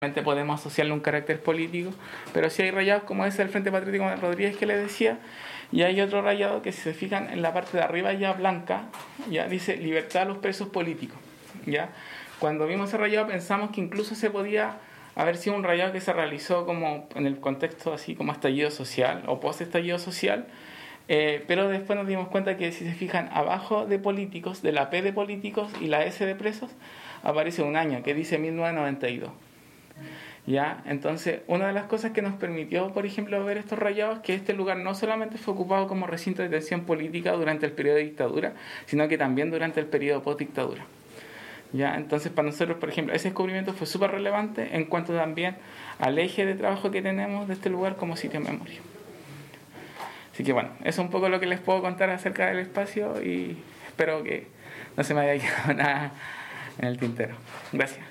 podemos asociarle un carácter político, pero sí hay rayados como ese del Frente Patriótico de Rodríguez que les decía, y hay otro rayado que si se fijan en la parte de arriba ya blanca, ya dice libertad a los presos políticos, ¿ya? Cuando vimos ese rayado pensamos que incluso se podía haber sido un rayado que se realizó como en el contexto así como estallido social o post estallido social, pero después nos dimos cuenta que si se fijan abajo de políticos, de la P de políticos y la S de presos, aparece un año que dice 1992. ¿Ya? Entonces, una de las cosas que nos permitió, por ejemplo, ver estos rayados es que este lugar no solamente fue ocupado como recinto de detención política durante el periodo de dictadura, sino que también durante el periodo post-dictadura. ¿Ya? Entonces, para nosotros, por ejemplo, ese descubrimiento fue súper relevante en cuanto también al eje de trabajo que tenemos de este lugar como sitio de memoria. Así que bueno, eso es un poco lo que les puedo contar acerca del espacio y espero que no se me haya quedado nada en el tintero. Gracias.